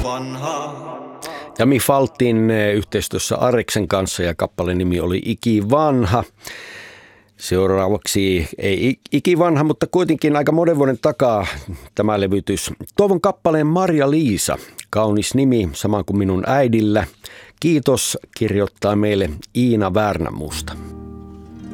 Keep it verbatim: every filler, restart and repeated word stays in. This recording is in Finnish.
Jami Faltin yhteistyössä Ariksen kanssa ja kappaleen nimi oli Ikivanha. Seuraavaksi ei ikivanha, mutta kuitenkin aika monen vuoden takaa tämä levytys. Toivon kappaleen Marja-Liisa, kaunis nimi, sama kuin minun äidillä. Kiitos, kirjoittaa meille Iina Värnämusta.